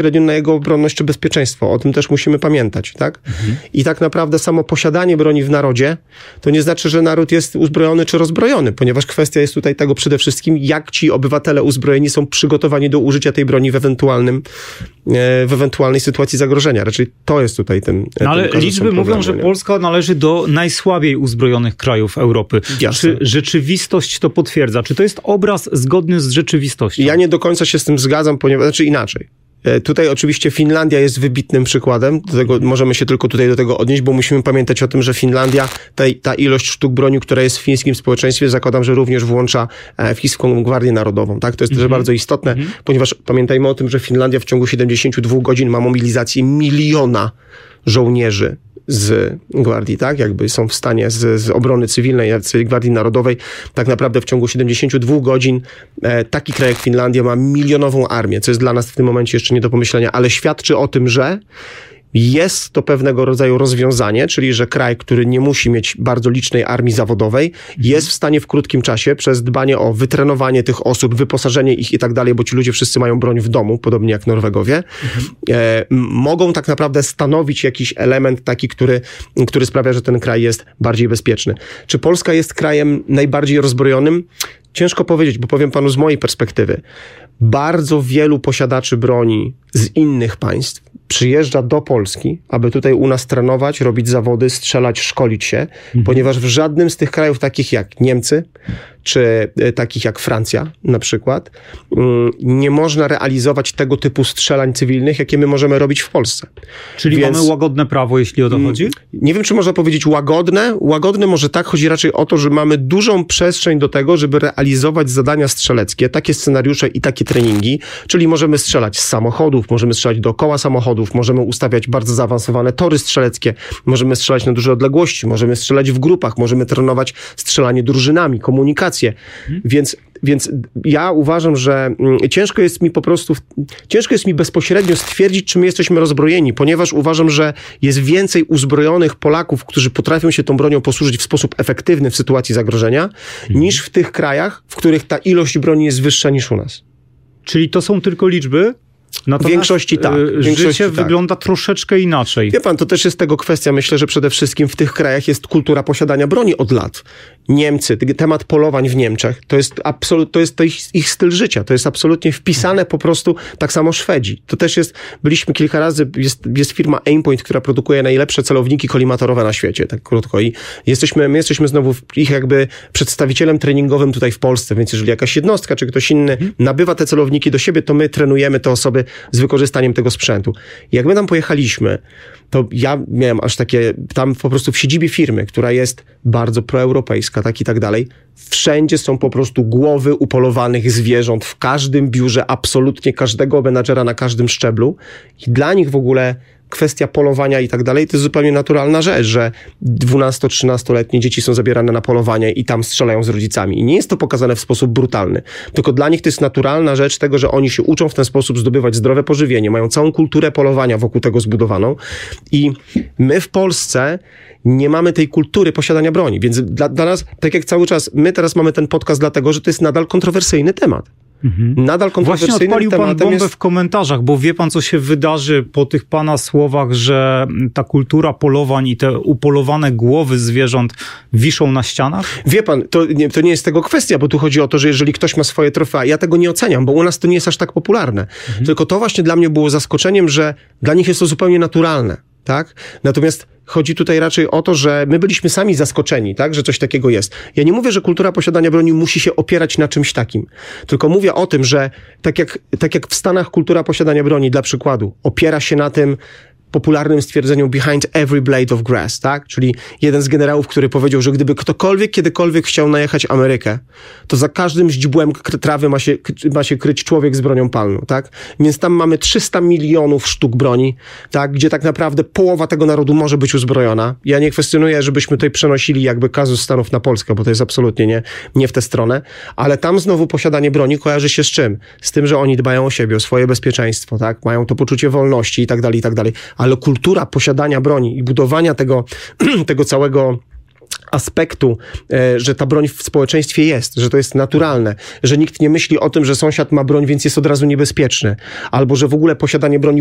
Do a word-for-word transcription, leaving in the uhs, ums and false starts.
bezpośrednio na jego obronność czy bezpieczeństwo. O tym też musimy pamiętać, tak? Mhm. I tak naprawdę samo posiadanie broni w narodzie to nie znaczy, że naród jest uzbrojony czy rozbrojony, ponieważ kwestia jest tutaj tego przede wszystkim, jak ci obywatele uzbrojeni są przygotowani do użycia tej broni w ewentualnym, w ewentualnej sytuacji zagrożenia. Raczej to jest tutaj ten... No ale ten liczby mówią, że Polska należy do najsłabiej uzbrojonych krajów Europy. Jasne. Czy rzeczywistość to potwierdza? Czy to jest obraz zgodny z rzeczywistością? Ja nie do końca się z tym zgadzam, ponieważ, znaczy inaczej. Tutaj oczywiście Finlandia jest wybitnym przykładem, do tego możemy się tylko tutaj do tego odnieść, bo musimy pamiętać o tym, że Finlandia, ta, ta ilość sztuk broni, która jest w fińskim społeczeństwie, zakładam, że również włącza Fińską Gwardię Narodową, tak? To jest mm-hmm. też bardzo istotne, mm-hmm. ponieważ pamiętajmy o tym, że Finlandia w ciągu siedemdziesięciu dwóch godzin ma mobilizację miliona żołnierzy z Gwardii, tak? Jakby są w stanie z, z obrony cywilnej, z Gwardii Narodowej. Tak naprawdę w ciągu siedemdziesięciu dwóch godzin e, taki kraj jak Finlandia ma milionową armię, co jest dla nas w tym momencie jeszcze nie do pomyślenia, ale świadczy o tym, że jest to pewnego rodzaju rozwiązanie, czyli że kraj, który nie musi mieć bardzo licznej armii zawodowej, jest w stanie w krótkim czasie przez dbanie o wytrenowanie tych osób, wyposażenie ich i tak dalej, bo ci ludzie wszyscy mają broń w domu, podobnie jak Norwegowie, mhm. e, mogą tak naprawdę stanowić jakiś element taki, który, który sprawia, że ten kraj jest bardziej bezpieczny. Czy Polska jest krajem najbardziej rozbrojonym? Ciężko powiedzieć, bo powiem panu z mojej perspektywy. Bardzo wielu posiadaczy broni z innych państw przyjeżdża do Polski, aby tutaj u nas trenować, robić zawody, strzelać, szkolić się, mhm. ponieważ w żadnym z tych krajów takich jak Niemcy, czy takich jak Francja na przykład, nie można realizować tego typu strzelań cywilnych, jakie my możemy robić w Polsce. Czyli Więc, mamy łagodne prawo, jeśli o to chodzi? Nie wiem, czy można powiedzieć łagodne. Łagodne może tak, chodzi raczej o to, że mamy dużą przestrzeń do tego, żeby realizować zadania strzeleckie, takie scenariusze i takie treningi, czyli możemy strzelać z samochodów, możemy strzelać dookoła samochodów, możemy ustawiać bardzo zaawansowane tory strzeleckie, możemy strzelać na duże odległości, możemy strzelać w grupach, możemy trenować strzelanie drużynami, komunikację. Hmm. Więc, więc ja uważam, że ciężko jest mi po prostu, ciężko jest mi bezpośrednio stwierdzić, czy my jesteśmy rozbrojeni, ponieważ uważam, że jest więcej uzbrojonych Polaków, którzy potrafią się tą bronią posłużyć w sposób efektywny w sytuacji zagrożenia, hmm. niż w tych krajach, w których ta ilość broni jest wyższa niż u nas. Czyli to są tylko liczby? Natomiast w większości tak. W życie większości wygląda tak. troszeczkę inaczej. Wie pan, to też jest tego kwestia. Myślę, że przede wszystkim w tych krajach jest kultura posiadania broni od lat. Niemcy, temat polowań w Niemczech, to jest absolut, to jest to ich, ich styl życia. To jest absolutnie wpisane po prostu, tak samo Szwedzi. To też jest, byliśmy kilka razy, jest, jest firma Aimpoint, która produkuje najlepsze celowniki kolimatorowe na świecie, tak krótko. I jesteśmy, my jesteśmy znowu ich jakby przedstawicielem treningowym tutaj w Polsce, więc jeżeli jakaś jednostka czy ktoś inny hmm. nabywa te celowniki do siebie, to my trenujemy te osoby z wykorzystaniem tego sprzętu. Jak my tam pojechaliśmy, to ja miałem aż takie, tam po prostu w siedzibie firmy, która jest bardzo proeuropejska, tak i tak dalej, wszędzie są po prostu głowy upolowanych zwierząt, w każdym biurze, absolutnie każdego menadżera na każdym szczeblu i dla nich w ogóle kwestia polowania i tak dalej, to jest zupełnie naturalna rzecz, że dwunasto-trzynastoletnie dzieci są zabierane na polowanie i tam strzelają z rodzicami. I nie jest to pokazane w sposób brutalny. Tylko dla nich to jest naturalna rzecz tego, że oni się uczą w ten sposób zdobywać zdrowe pożywienie, mają całą kulturę polowania wokół tego zbudowaną. I my w Polsce nie mamy tej kultury posiadania broni. Więc dla, dla nas, tak jak cały czas, my teraz mamy ten podcast dlatego, że to jest nadal kontrowersyjny temat. Mhm. Nadal kontrowersyjnym Właśnie odpalił pan bombę jest... w komentarzach, bo wie pan, co się wydarzy po tych pana słowach, że ta kultura polowań i te upolowane głowy zwierząt wiszą na ścianach? Wie pan, to nie, to nie jest tego kwestia, bo tu chodzi o to, że jeżeli ktoś ma swoje trofea, ja tego nie oceniam, bo u nas to nie jest aż tak popularne. Mhm. Tylko to właśnie dla mnie było zaskoczeniem, że dla nich jest to zupełnie naturalne. Tak? Natomiast chodzi tutaj raczej o to, że my byliśmy sami zaskoczeni, tak? Że coś takiego jest. Ja nie mówię, że kultura posiadania broni musi się opierać na czymś takim. Tylko mówię o tym, że tak jak, tak jak w Stanach kultura posiadania broni, dla przykładu, opiera się na tym popularnym stwierdzeniu behind every blade of grass, tak? Czyli jeden z generałów, który powiedział, że gdyby ktokolwiek kiedykolwiek chciał najechać Amerykę, to za każdym źdźbłem trawy ma się, ma się kryć człowiek z bronią palną, tak? Więc tam mamy trzysta milionów sztuk broni, tak? Gdzie tak naprawdę połowa tego narodu może być uzbrojona. Ja nie kwestionuję, żebyśmy tutaj przenosili jakby kazus Stanów na Polskę, bo to jest absolutnie nie, nie w tę stronę, ale tam znowu posiadanie broni kojarzy się z czym? Z tym, że oni dbają o siebie, o swoje bezpieczeństwo, tak? Mają to poczucie wolności i tak dalej, i tak dalej. Ale kultura posiadania broni i budowania tego, tego całego aspektu, że ta broń w społeczeństwie jest, że to jest naturalne, że nikt nie myśli o tym, że sąsiad ma broń, więc jest od razu niebezpieczny, albo że w ogóle posiadanie broni